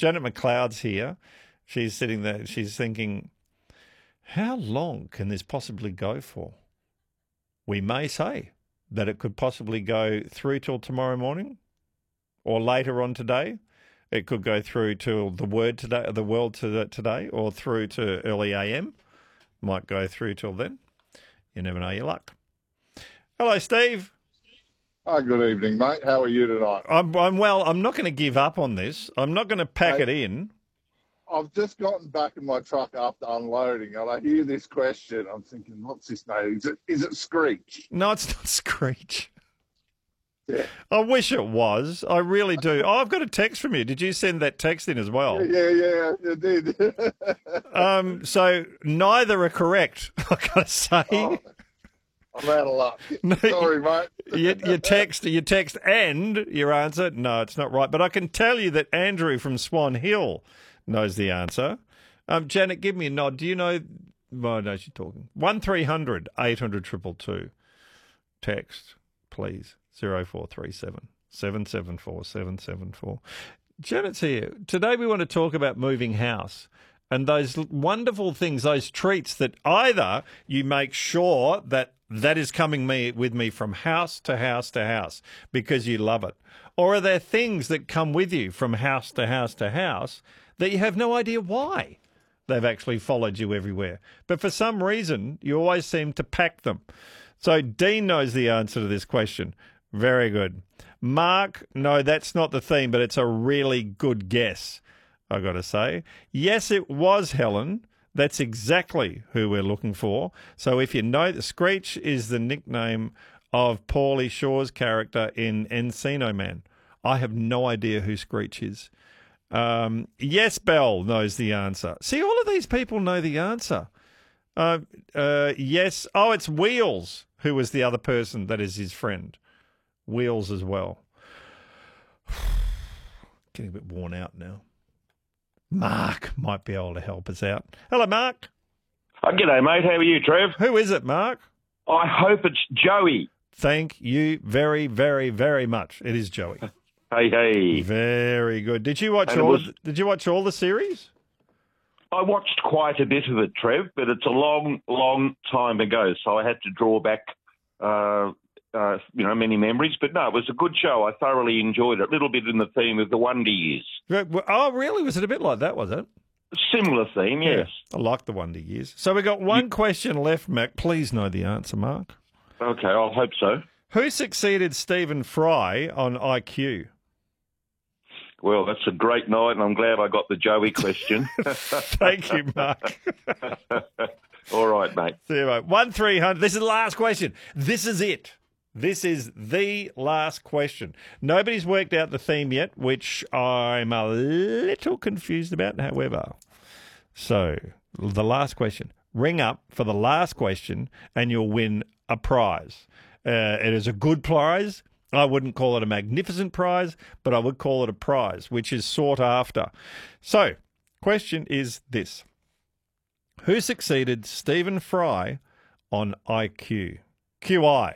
Janet McLeod's here. She's sitting there. She's thinking, how long can this possibly go for? We may say that it could possibly go through till tomorrow morning or later on today. It could go through till the world today, or through to early AM. Might go through till then. You never know your luck. Hello, Steve. Hi, good evening, mate. How are you tonight? I'm well. I'm not going to give up on this. I'm not going to pack it in. I've just gotten back in my truck after unloading, and I hear this question. I'm thinking, what's this name? Is it Screech? No, it's not Screech. Yeah. I wish it was. I really do. Oh, I've got a text from you. Did you send that text in as well? Yeah, you did. So neither are correct, I got to say. Oh, I'm out of luck. No, Sorry, mate. your text and your answer, no, it's not right. But I can tell you that Andrew from Swan Hill knows the answer. Janet, give me a nod. Do you know? Oh, no, she's talking. 1300 800 222. Text, please. 0437 774 774. Janet's here. Today we want to talk about moving house and those wonderful things, those treats that either you make sure that is coming with me from house to house to house because you love it, or are there things that come with you from house to house to house that you have no idea why they've actually followed you everywhere, but for some reason you always seem to pack them. So Dean knows the answer to this question. Very good. Mark, no, that's not the theme, but it's a really good guess, I got to say. Yes, it was Helen. That's exactly who we're looking for. So if you know, the Screech is the nickname of Paulie Shaw's character in Encino Man. I have no idea who Screech is. Yes, Bell knows the answer. See, all of these people know the answer. Yes. Oh, it's Wheels, who was the other person that is his friend. Wheels as well. Getting a bit worn out now. Mark might be able to help us out. Hello, Mark. G'day, mate. How are you, Trev? Who is it, Mark? I hope it's Joey. Thank you very, very, very much. It is Joey. Hey. Very good. Did you watch all the series? I watched quite a bit of it, Trev, but it's a long, long time ago, so I had to draw back, many memories. But no, it was a good show. I thoroughly enjoyed it. A little bit in the theme of the Wonder Years. Oh, really? Was it a bit like that, was it? Similar theme, yes. Yeah, I like the Wonder Years. So we've got one question left, Mac. Please know the answer, Mark. Okay, I'll hope so. Who succeeded Stephen Fry on IQ? Well, that's a great night, and I'm glad I got the Joey question. Thank you, Mark. All right, mate. See you, mate. 1300. This is the last question. This is it. This is the last question. Nobody's worked out the theme yet, which I'm a little confused about, however. So, the last question. Ring up for the last question, and you'll win a prize. It is a good prize. I wouldn't call it a magnificent prize, but I would call it a prize, which is sought after. So, question is this. Who succeeded Stephen Fry on IQ? QI.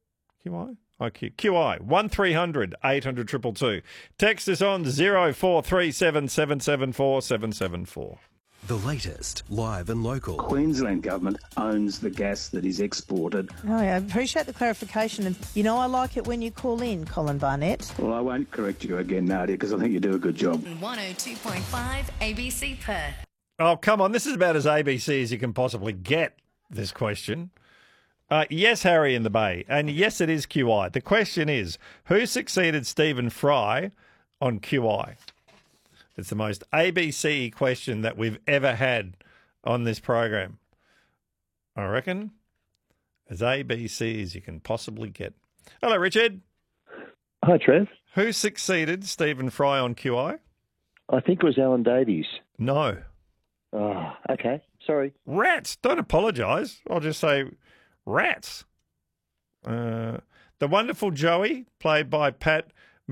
IQ. QI. 1300 800 222. Text us on 0437 774 774. The latest, live and local. Queensland government owns the gas that is exported. Oh, I appreciate the clarification. And, I like it when you call in, Colin Barnett. Well, I won't correct you again, Nadia, because I think you do a good job. 102.5 ABC Perth. Oh, come on. This is about as ABC as you can possibly get, this question. Yes, Harry in the Bay. And yes, it is QI. The question is, who succeeded Stephen Fry on QI? It's the most ABC question that we've ever had on this program. I reckon as ABC as you can possibly get. Hello, Richard. Hi, Trev. Who succeeded Stephen Fry on QI? I think it was Alan Davies. No. Oh, okay. Sorry. Rats. Don't apologise. I'll just say rats. The wonderful Joey, played by Pat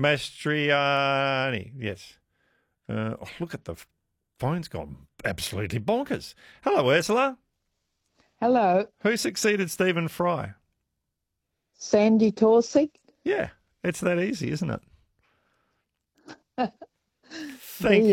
Mastriani. Yes. Look at the phone's gone absolutely bonkers. Hello, Ursula. Hello. Who succeeded Stephen Fry? Sandy Torsick. Yeah, it's that easy, isn't it? Thank you.